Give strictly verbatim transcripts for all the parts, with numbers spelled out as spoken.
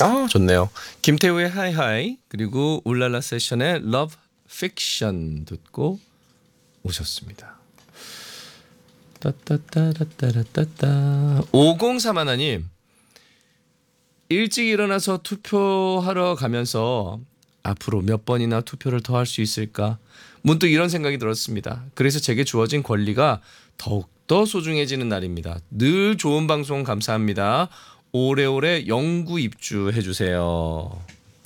아, 좋네요. 김태우의 하이하이 그리고 울랄라 세션의 러브 픽션 듣고 오셨습니다. 따따따따따따따 오공삼 하나님 일찍 일어나서 투표하러 가면서 앞으로 몇 번이나 투표를 더 할 수 있을까 문득 이런 생각이 들었습니다. 그래서 제게 주어진 권리가 더욱더 소중해지는 날입니다. 늘 좋은 방송 감사합니다. 오래오래 영구 입주해 주세요.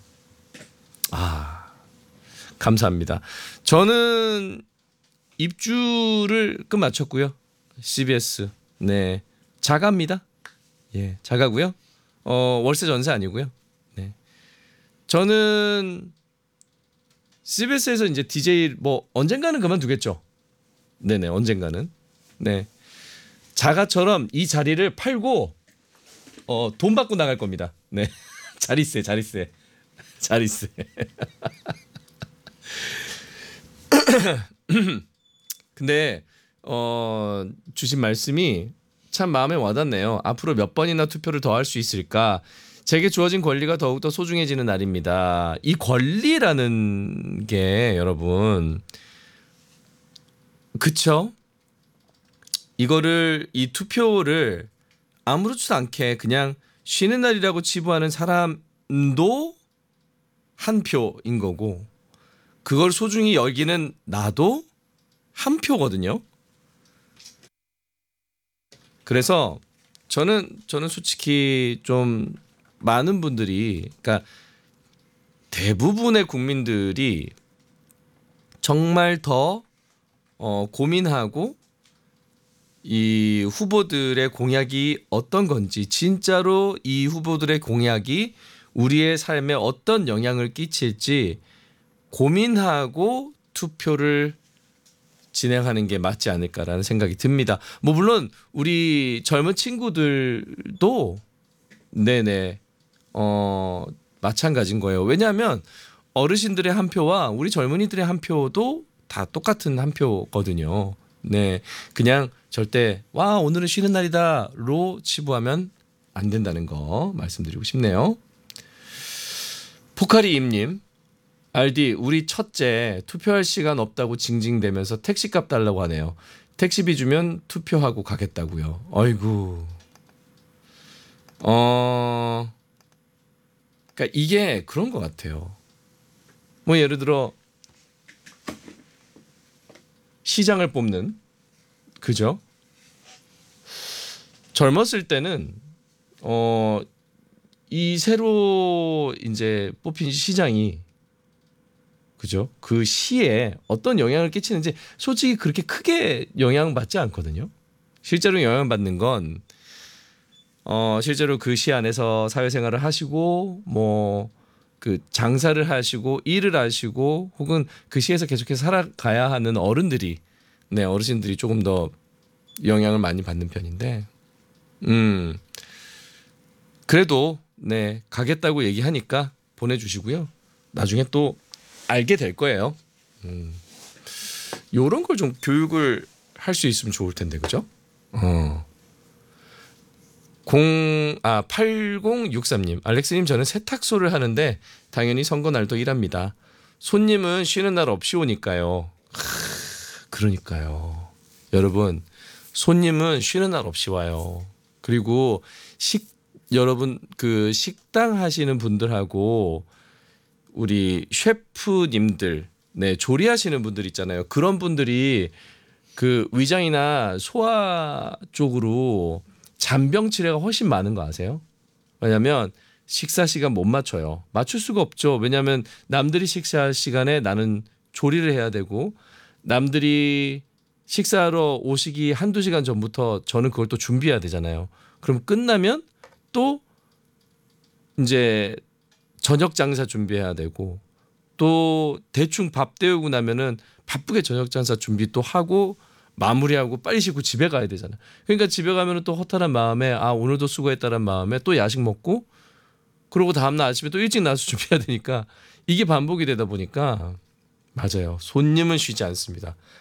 아, 감사합니다. 저는 입주를 끝마쳤고요. 씨비에스 네 자가입니다. 예, 자가고요. 어, 월세 전세 아니고요. 네, 저는 씨비에스에서 이제 디제이 뭐 언젠가는 그만두겠죠. 네네, 언젠가는. 네, 자가처럼 이 자리를 팔고 어, 돈 받고 나갈 겁니다. 네, 자리세, 자리세, 자리세. 근데 어, 주신 말씀이 참 마음에 와닿네요. 앞으로 몇 번이나 투표를 더 할 수 있을까? 제게 주어진 권리가 더욱더 소중해지는 날입니다. 이 권리라는 게 여러분, 그쵸? 이거를 이 투표를 아무렇지도 않게 그냥 쉬는 날이라고 치부하는 사람도 한 표인 거고, 그걸 소중히 여기는 나도 한 표거든요. 그래서 저는 저는 솔직히 좀 많은 분들이, 그러니까 대부분의 국민들이 정말 더 어, 고민하고 이 후보들의 공약이 어떤 건지, 진짜로 이 후보들의 공약이 우리의 삶에 어떤 영향을 끼칠지 고민하고 투표를 진행하는 게 맞지 않을까라는 생각이 듭니다. 뭐 물론 우리 젊은 친구들도 네네 어 마찬가지인 거예요. 왜냐하면 어르신들의 한 표와 우리 젊은이들의 한 표도 다 똑같은 한 표거든요. 네, 그냥 절대 와 오늘은 쉬는 날이다로 치부하면 안 된다는 거 말씀드리고 싶네요. 포카리임님, 알디 우리 첫째 투표할 시간 없다고 징징대면서 택시값 달라고 하네요. 택시비 주면 투표하고 가겠다고요. 아이고. 어, 그러니까 이게 그런 것 같아요. 뭐 예를 들어 시장을 뽑는, 그죠? 젊었을 때는 어, 이 새로 이제 뽑힌 시장이, 그죠? 그 시에 어떤 영향을 끼치는지 솔직히 그렇게 크게 영향받지 않거든요. 실제로 영향받는 건 어, 실제로 그 시 안에서 사회생활을 하시고 뭐 그 장사를 하시고 일을 하시고 혹은 그 시에서 계속해서 살아가야 하는 어른들이, 네, 어르신들이 조금 더 영향을 많이 받는 편인데, 음, 그래도 네 가겠다고 얘기하니까 보내주시고요. 나중에 또 알게 될 거예요. 음, 요런 걸 좀 교육을 할 수 있으면 좋을 텐데, 그죠? 어. 공, 아, 팔공육삼님, 알렉스님 저는 세탁소를 하는데 당연히 선거 날도 일합니다. 손님은 쉬는 날 없이 오니까요. 하, 그러니까요. 여러분, 손님은 쉬는 날 없이 와요. 그리고 식, 여러분 그 식당 하시는 분들하고 우리 셰프님들, 네, 조리하시는 분들 있잖아요. 그런 분들이 그 위장이나 소화 쪽으로 잔병 치레가 훨씬 많은 거 아세요? 왜냐하면 식사 시간 못 맞춰요. 맞출 수가 없죠. 왜냐하면 남들이 식사 시간에 나는 조리를 해야 되고, 남들이 식사하러 오시기 한두 시간 전부터 저는 그걸 또 준비해야 되잖아요. 그럼 끝나면 또 이제 저녁 장사 준비해야 되고, 또 대충 밥 때우고 나면은 바쁘게 저녁 장사 준비 또 하고 마무리하고 빨리 씻고 집에 가야 되잖아. 그러니까 집에 가면은 또 허탈한 마음에 아 오늘도 수고했다는 마음에 또 야식 먹고, 그러고 다음날 아침에 또 일찍 나와서 준비해야 되니까 이게 반복이 되다 보니까, 맞아요. 손님은 쉬지 않습니다.